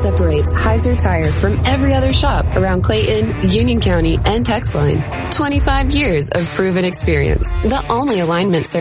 separates Heiser Tire from every other shop around Clayton, Union County, and Texline. 25 years of proven experience. The only alignment